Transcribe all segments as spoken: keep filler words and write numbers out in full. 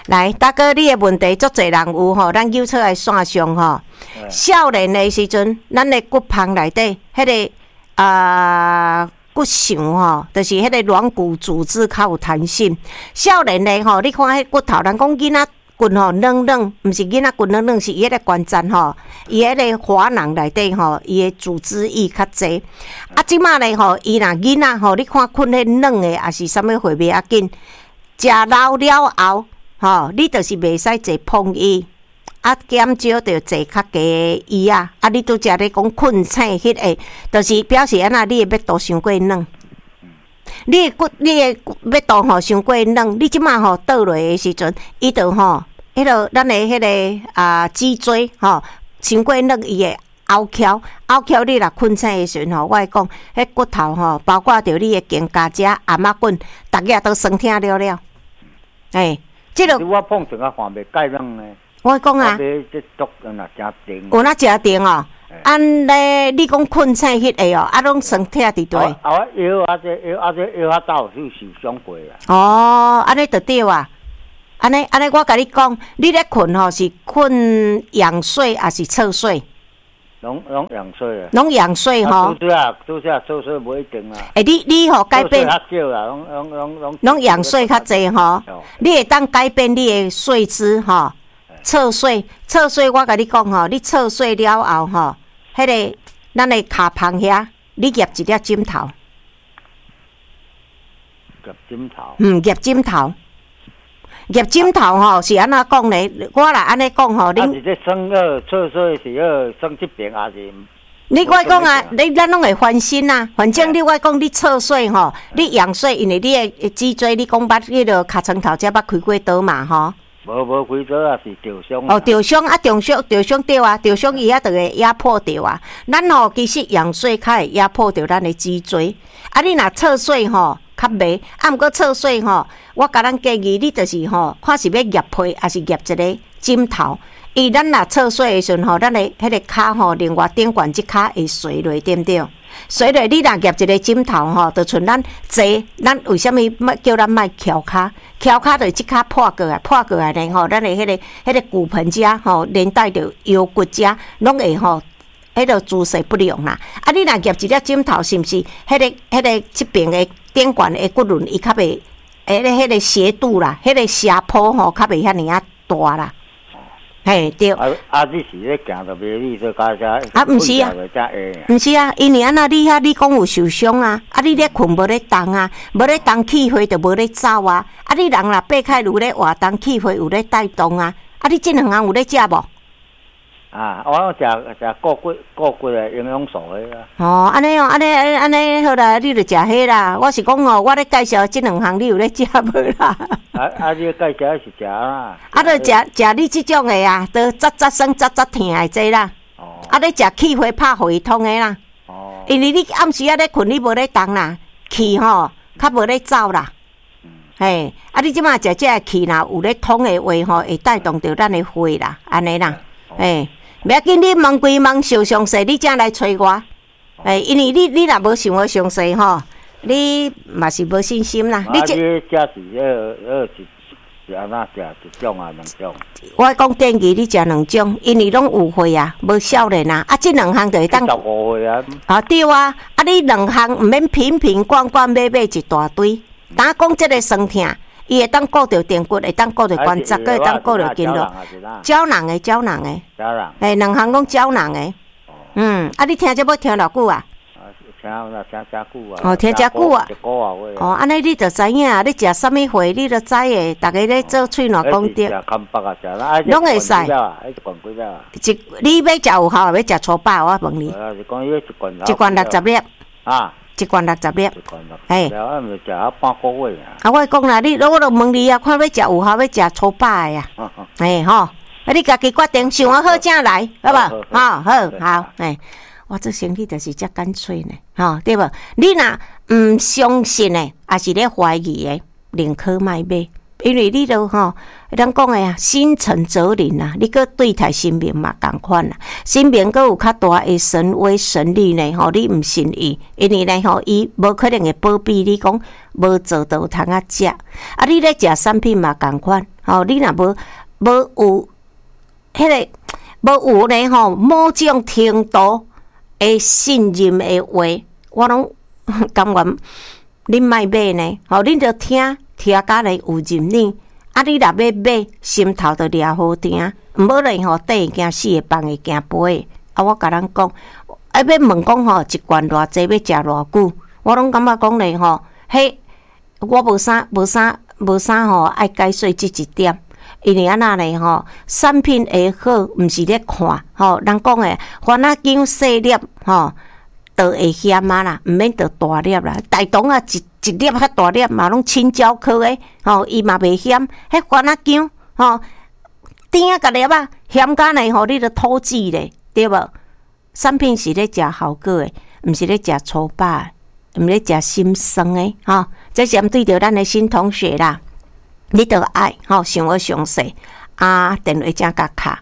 来，大哥，你的问题足侪人有吼，咱揪出来线上吼。少年的时阵，咱的骨盆内底，迄、那个啊、呃、骨肠吼，就是迄个软骨组织较有弹性。少年的吼，你看迄骨头，人讲囡仔骨吼软软，毋是囡仔骨软软，是伊迄个关节吼，伊迄个滑囊内底吼，伊的组织液较济。啊，即马咧吼，伊若囡仔吼，你看困迄软的，也是啥物货袂要紧。食老了后，吼，你就是袂使坐碰椅。啊，减少着坐较低的椅啊！啊，你拄则咧讲困醒迄个，就是表示安那你的腹肚伤过软，你的骨、你的腹肚吼伤过软，你即马吼倒落的时阵，伊就吼，迄个咱的迄个啊脊椎吼伤过软，伊会凹翘，凹翘你若困醒的时阵吼，我讲迄骨头吼，包括着你的肩胛肌、颔仔骨，逐个都酸痛了了。哎，即个我碰上啊，还袂改软呢。 我讲啊，有那真定哦。安尼你讲困醒迄个哦，啊，拢酸痛伫对。 啊，我腰啊，这腰啊，这腰啊，走有受伤过啊。 哦，安尼就对啊。安尼安尼，我甲你讲，你咧困吼是困仰睡还是侧睡？ 拢拢仰睡啊。 拢仰睡吼。 拄啊，拄啊，侧睡无一定啊。 诶，你你吼改变。 较少啊，拢拢拢拢。 拢仰睡较济吼，你会当改变你的睡姿吼。侧睡，侧睡，我甲你讲吼，你侧睡了后吼，迄、那个咱的骹旁遐，你夹一粒枕头。 夹枕头。 嗯，夹枕头。夹枕头吼是安怎讲咧？我来安尼讲吼， 你。啊，是咧算个侧睡是个算这边还是？ 你我讲啊，你咱拢会翻身啊。反正你我讲你侧睡吼，你仰睡，因为你的脊椎，你讲捌迄个尻川头才捌开过刀嘛吼。 无无开刀啊，是受伤。 哦，受伤啊，受伤，受伤对啊，受伤伊啊，就会压迫着啊。咱吼其实仰睡较会压迫着咱的脊椎。啊，你若侧睡吼，较袂。啊，毋过侧睡吼，我甲咱建议你就是吼，看是要夹被，还是夹一个枕头。伊咱若侧睡的时阵吼，咱的迄个骹吼，另外顶悬即骹会垂落，对毋对？垂落，你若夹一个枕头吼，就像咱坐，咱为什么叫咱莫翘骹？翘骹就即骹破过来，破过来咧吼，咱的迄个、迄个骨盆遮吼，连带着腰骨遮，拢会吼，迄个姿势不良啦。啊，你若夹一粒枕头，是毋是？迄个、迄个即边的顶悬的骨轮，伊较袂，迄个、迄个斜度啦，迄个斜坡吼，较袂遐尼啊大啦。嘿，对。 啊啊！你是咧行着袂利索，加加啊，毋是啊，毋是啊，因为安那你遐你讲有受伤啊，啊你咧困无咧动啊，无咧动气血就无咧走啊，啊你人若爬开有咧活动，气血有咧带动啊，啊你即两项有咧食无？ 啊，我食食固骨固骨的营养素的啦。 哦，安尼哦，安尼安尼好啦，你著食迄啦。我是讲哦，我咧介绍即两项，你有咧食无啦？ 啊啊，你介绍是食啦。 啊，著食食你即种的啊，都扎扎酸扎扎疼的这啦。哦。啊，咧食气血拍互伊通的啦。哦。因为你暗时啊咧困，你无咧动啦，气吼较无咧走啦。嗯。嘿，啊，你即马食这气若有咧通的话吼，会带动着咱的血啦，安尼啦。嘿。袂要紧，你问规问想详细，你才来找我。诶，因为你你若无想要详细吼，你嘛是无信心啦。 你这食是呃呃是是安怎食一种啊两种？ 我讲建议你食两种，因为拢有岁啊，无少年啊。啊，这两项就会当。 十五岁啊。 啊对啊，啊你两项毋免瓶瓶罐罐买买一大堆。呾讲这个酸痛。伊会当顾着电骨，会当顾着关节，佮会当顾着筋络。胶囊的，胶囊的。胶囊。诶，两项讲胶囊的。嗯，啊，你听这要听偌久啊？ 听啦，听真久啊。 哦，听真久啊。 一个月哦，安尼你就知影啊，你食啥物货，你就知诶。逐个咧做喙暖功德。 食康北啊，食啦。 拢会使。 一罐几粒啊？ 一，你要食有效，要食粗饱，我问你。 是讲伊一罐。 一罐六十粒。 啊。 一罐六十粒， 嘿，然后咪食啊半个月啊。 啊，我讲啦，你我著问你啊，看要食有效，要食粗饱的呀。嘿吼，啊，你家己决定，想啊好正来，好无？好好好，嘿，我这生理就是遮干脆呢，吼，对无？你若毋相信的，也是咧怀疑的，宁可莫买。 因为你都吼，咱讲诶啊，心诚则灵啊，你搁对待神明嘛共款啦。神明搁有较大诶神威神力呢，吼，你毋信伊，因为呢吼，伊无可能会保庇你讲无做到有通啊食。啊，你咧食产品嘛共款，吼，你若无无有迄个无有呢吼，某种程度诶信任诶话，我拢甘愿恁莫买呢，吼，恁着听。听甲咧有认领，啊！你若要买，心头着掠好听，毋好咧吼，等会惊死会放会惊飞。啊！我甲咱讲，啊要问讲吼，一罐偌济，要食偌久？我拢感觉讲咧吼，迄我无啥无啥无啥吼，爱解说即一点，因为安那咧吼，产品会好，毋是咧看吼，人讲诶，番仔姜细粒吼。都会咸啊啦，毋免得大粒啦。大同啊，一一粒较大粒嘛，拢青椒科诶，吼，伊嘛袂咸。迄番仔姜，吼，甜啊个粒啊，咸甲呢吼，你着吐籽咧，对无？产品是咧食效果诶，毋是咧食粗饱，毋咧食心酸诶，吼。这是对着咱诶新同学啦，你着爱吼，想要详细啊，电话正甲卡，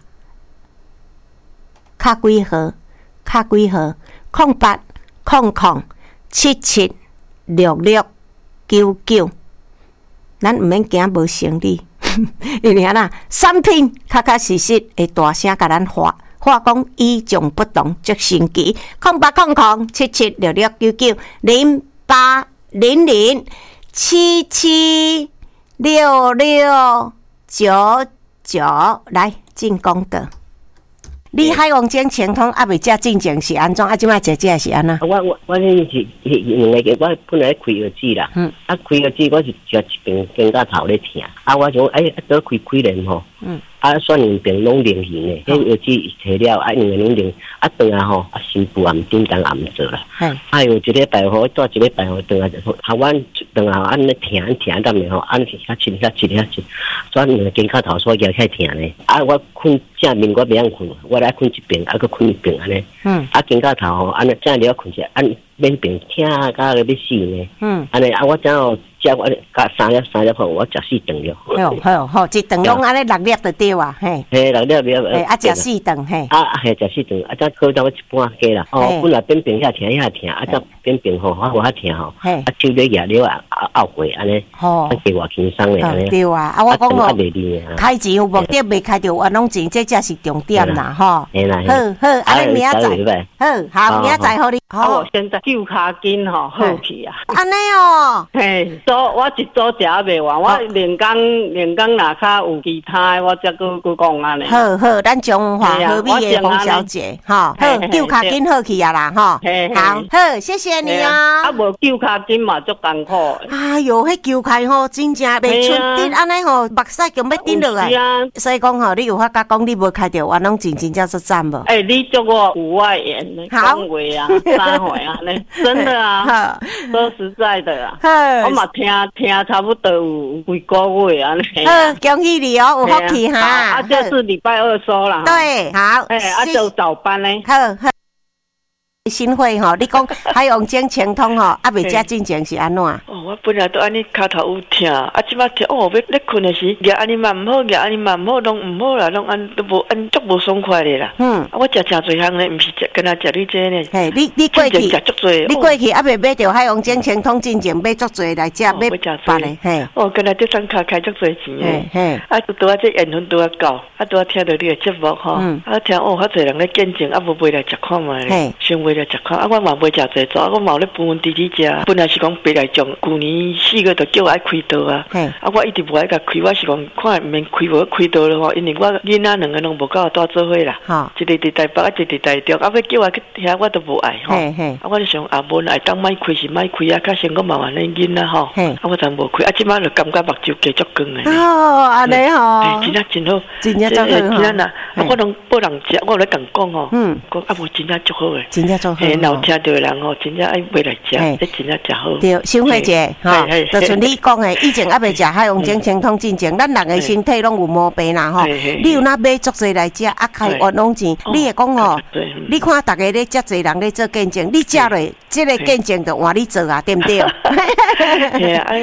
卡几号？卡几号？空八。空空七七六六九九，咱毋免惊无生理，因为啊，产品确确实实会大声甲咱话，话讲与众不同，足神奇。空八空空七七六六九九零八零零七七六六九九，来进功德。你海王精清通还未食进前是安怎？啊，即摆食食是安怎？ 我我我呢是两个月，我本来开药剂啦，嗯，啊开药剂我是食一边肩胛头咧疼，啊我想哎，多开开连吼，嗯，啊选两边拢灵形诶，迄药剂摕了，啊两个拢灵，啊顿啊吼，啊心腹暗叮当暗做啦，系，啊有一礼拜吼，带一礼拜吼，顿啊就啊阮顿啊安尼疼疼得咧吼，安尼较深较深较深，所以两个肩胛头所以较疼咧，啊我困正面我袂晓困，我来困一边，啊佮困一边安尼，嗯，啊肩胛头吼，安尼正了困者，安免边疼甲个要死呢，嗯，安尼啊我正好食我甲三粒三粒好，我食四顿了。 好好好，一顿拢安尼六粒就对啊，嘿。 嘿，六粒粒。 嘿，啊食四顿嘿。 啊嘿，食四顿，啊再可当我一半加啦。哦，本来边边遐疼遐疼，啊再边边吼，我无遐疼吼。嘿。啊手咧压了啊拗过安尼。吼。啊加偌轻松咧安尼。对啊，啊我讲哦，开钱有目的，未开着冤枉钱，这才是重点啦，吼。嘿啦。好好，安尼明仔载。好，好明仔载好你。 啊，我现在旧卡筋吼好去啊。 安尼哦。 嘿。做我一早食袂完，我连工连工若较有其他，我才搁搁讲安尼。 好好，咱中华和美的冯小姐，哈，好，旧卡筋好去啊啦，哈，好，好，谢谢你啊。 啊，无旧卡筋嘛足艰苦。 哎哟，迄旧卡吼，真正袂出滴安尼吼，目屎强要滴落来。所以讲吼，你有法甲讲，你无开着冤枉钱，真正足赞无？ 哎，你祝我有外缘呢，讲话啊，三回啊，呢，真的啊，说实在的啊，我嘛。听听差不多有几个月安尼。 好，恭喜你哦，有福气哈。 啊，这是礼拜二收啦。 对，好。 哎，啊就早班呢。 好好。新会吼，你讲海洋精清通吼，啊未食进前是安怎？哦， 我本来都安尼骹头有疼，啊即摆疼哦，要咧困的时，举安尼嘛毋好，举安尼嘛毋好，拢毋好啦，拢安都无安足无爽快咧啦。嗯，啊我食诚侪项咧，毋是食跟他食你这呢。 嘿，你你过去，你过去啊未买着海洋精清通进前买足侪来食，买别咧。嘿， 哦，跟他这张卡开足侪钱诶。嘿，啊拄啊这缘分拄啊到，啊拄啊听到你的节目吼，啊听哦，遐侪人咧见证，啊无买来食看嘛。嘿，先买。食看啊！我嘛袂食济，啊！我嘛有咧分分滴滴食。本来是讲白来种，旧年四月就叫我爱开刀啊！啊！我一直无爱甲开，我是讲看毋免开无开刀了吼，因为我囡仔两个拢无够我带做伙啦。一个伫台北，啊一个伫台中，啊要叫我去遐我都无爱吼。啊！我就想啊，无爱当莫开是莫开啊，较先讲麻烦恁囡仔吼。啊！我就无开，啊！即摆就感觉目睭加足光诶。 哦，安尼吼。 真正真好， 真正足好。 真正啊！我拢拨人食，我有咧共讲吼。嗯。讲啊无真正足好诶。 真正足好。 嘿，老听到人吼，真正爱买来食，这真正食好。 对，新慧姐，哈，就像你讲诶，以前还未食海洋精清通进前，咱人诶身体拢有毛病啦，吼。你有哪买足济来食，啊开冤枉钱，你会讲吼，你看大家咧遮济人咧做见证，你食落，这个见证就换你做啊，对不对？ 嘿啊，啊，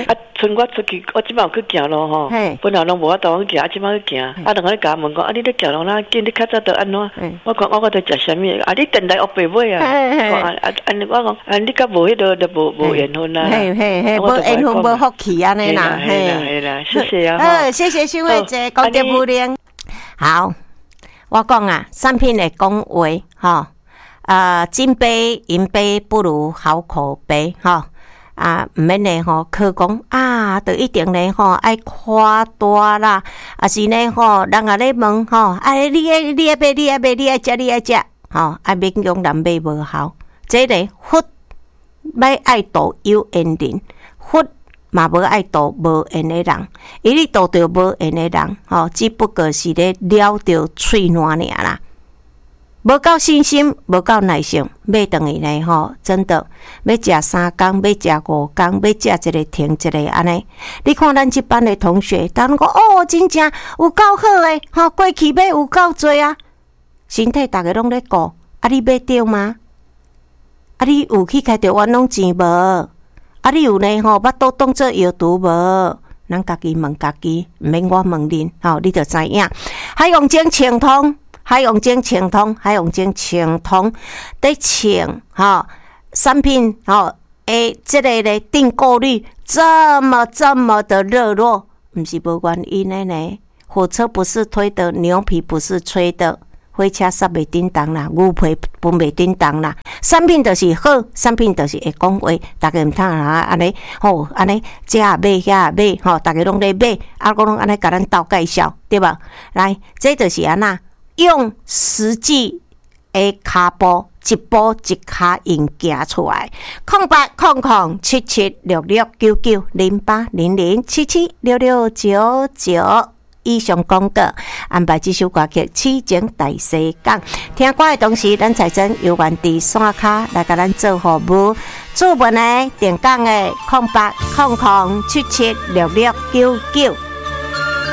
剩我出去，我即摆有去行路吼，本来拢无法度去行，即摆去行。啊，两个咧甲我问讲，啊，你咧行路哪紧？你较早都安怎？我讲我我伫食啥物？啊，你电台学爸买啊？啊啊！安尼我讲，啊，你甲无迄个就无无缘分啦。 嘿嘿嘿，无缘分无福气安尼啦。 嘿啦嘿啦，谢谢啊。 好，谢谢秀慧姐，功德无量。好，我讲啊，产品的讲话吼。啊，金杯银杯不如好口碑哈啊，唔免呢吼，去讲啊，就一定呢吼爱夸大啦，啊是呢吼，人啊咧问吼，啊你爱你爱买你爱买你爱食你爱食吼，啊勉强人买无好，这个佛要爱度有缘人，佛嘛无爱度无缘的人，伊你度着无缘的人吼，只不过是咧了着喙烂尔啦。无够信心，无够耐性，买顿去呢吼，真的要食三工，要食五工，要食一个停一个安尼。你看咱这班的同学，他们讲哦，真正有够好诶，吼，过去买有够多啊，身体逐个拢咧顾，啊，你买着吗？啊，你有去开着冤枉钱无？啊，你有呢吼，巴肚当做药毒无？咱家己问家己，毋免我问恁，吼，你就知影。海洋精清通。海洋精清通，海洋精清通得清哈产品哈诶，这个咧订购率这么这么的热络，不是无原因的呢。火车不是推的，牛皮不是吹的，火车煞袂叮当啦，牛皮不袂叮当啦。产品就是好，产品就是会讲话，大家唔通啊安尼吼，安尼这也买，遐也买，吼，大家拢咧买，啊，我拢安尼甲咱斗介绍，对吧？来，这就是安那。用实际的骹步一步一脚印行出来，空八空空七七六六九九零八零零七七六六九九。以上讲过，安排这首歌曲《痴情大西港》。听歌的同时，咱彩珍有缘伫山骹来甲咱做服务。注文的、电讲的空八空空七七六六九九。